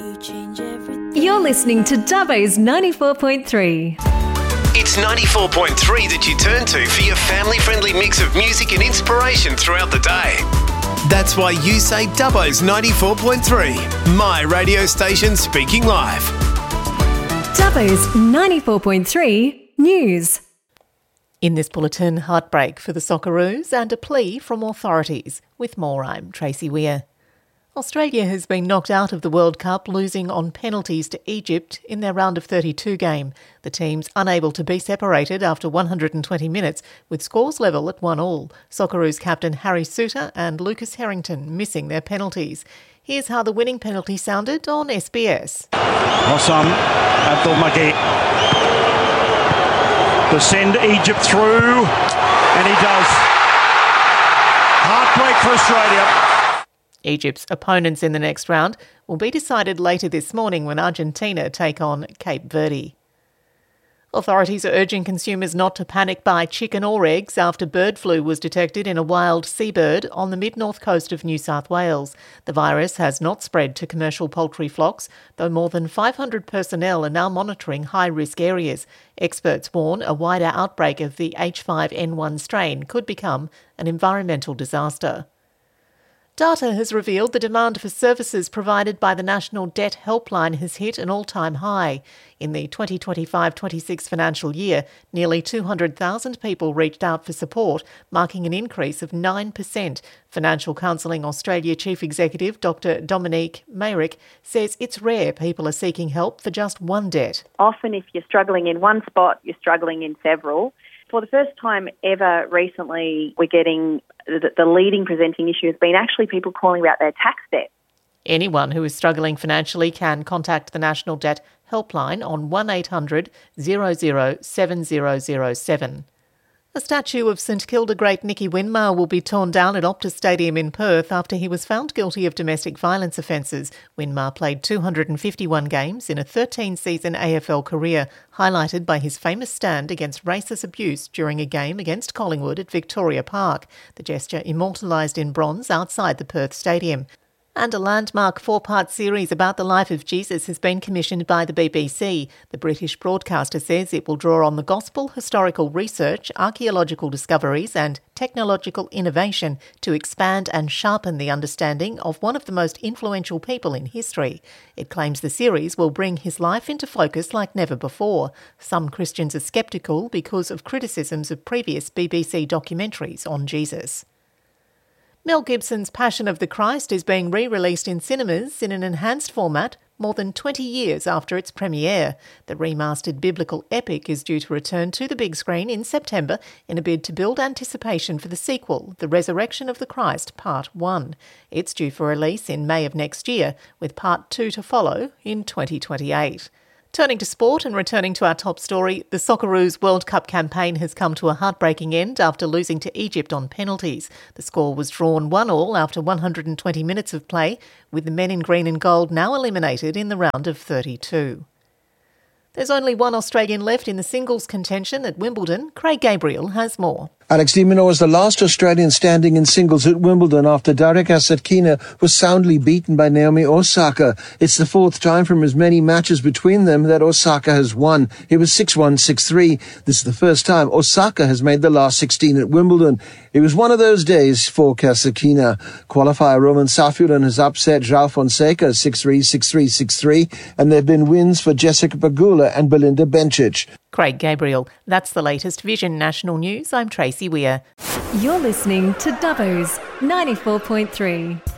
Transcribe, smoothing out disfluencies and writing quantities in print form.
You're listening to Dubbo's 94.3. It's 94.3 that you turn to for your family-friendly mix of music and inspiration throughout the day. That's why you say Dubbo's 94.3, my radio station speaking live. Dubbo's 94.3 News. In this bulletin, heartbreak for the Socceroos and a plea from authorities. With more, I'm Tracy Weir. Australia has been knocked out of the World Cup, losing on penalties to Egypt in their round of 32 game. The team's unable to be separated after 120 minutes, with scores level at 1-1. Socceroos captain Harry Suter and Lucas Harrington missing their penalties. Here's how the winning penalty sounded on SBS. Hossam Abdul Magi to send Egypt through, and he does. Heartbreak for Australia. Egypt's opponents in the next round will be decided later this morning when Argentina take on Cape Verde. Authorities are urging consumers not to panic buy chicken or eggs after bird flu was detected in a wild seabird on the mid-north coast of New South Wales. The virus has not spread to commercial poultry flocks, though more than 500 personnel are now monitoring high-risk areas. Experts warn a wider outbreak of the H5N1 strain could become an environmental disaster. Data has revealed the demand for services provided by the National Debt Helpline has hit an all-time high. In the 2025-26 financial year, nearly 200,000 people reached out for support, marking an increase of 9%. Financial Counselling Australia Chief Executive Dr Dominique Mayrick says it's rare people are seeking help for just one debt. Often if you're struggling in one spot, you're struggling in several. For the first time ever recently, we're getting the leading presenting issue has been actually people calling about their tax debt. Anyone who is struggling financially can contact the National Debt Helpline on 1800 00 7007. A statue of St Kilda great Nicky Winmar will be torn down at Optus Stadium in Perth after he was found guilty of domestic violence offences. Winmar played 251 games in a 13-season AFL career, highlighted by his famous stand against racist abuse during a game against Collingwood at Victoria Park, the gesture immortalised in bronze outside the Perth Stadium. And a landmark 4-part series about the life of Jesus has been commissioned by the BBC. The British broadcaster says it will draw on the gospel, historical research, archaeological discoveries and technological innovation to expand and sharpen the understanding of one of the most influential people in history. It claims the series will bring his life into focus like never before. Some Christians are sceptical because of criticisms of previous BBC documentaries on Jesus. Mel Gibson's Passion of the Christ is being re-released in cinemas in an enhanced format more than 20 years after its premiere. The remastered biblical epic is due to return to the big screen in September in a bid to build anticipation for the sequel, The Resurrection of the Christ Part 1. It's due for release in May of next year, with Part 2 to follow in 2028. Turning to sport and returning to our top story, the Socceroos World Cup campaign has come to a heartbreaking end after losing to Egypt on penalties. The score was drawn 1-1 after 120 minutes of play, with the men in green and gold now eliminated in the round of 32. There's only one Australian left in the singles contention at Wimbledon. Craig Gabriel has more. Alex de Minaur was the last Australian standing in singles at Wimbledon after Darek Kasatkina was soundly beaten by Naomi Osaka. It's the fourth time from as many matches between them that Osaka has won. It was 6-1, 6-3. This is the first time Osaka has made the last 16 at Wimbledon. It was one of those days for Kasatkina. Qualifier Roman Safiullin has upset João Fonseca 6-3, 6-3, 6-3, and there have been wins for Jessica Pegula and Belinda Bencic. Craig Gabriel. That's the latest Vision National News. I'm Tracy Weir. You're listening to Dubbo's 94.3.